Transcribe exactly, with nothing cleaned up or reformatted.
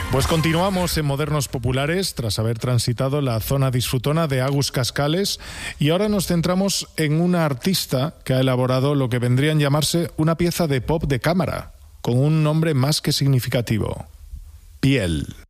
Pues continuamos en Modernos Populares tras haber transitado la zona disfrutona de Agus Cascales y ahora nos centramos en una artista que ha elaborado lo que vendría a llamarse una pieza de pop de cámara, con un nombre más que significativo: Piel.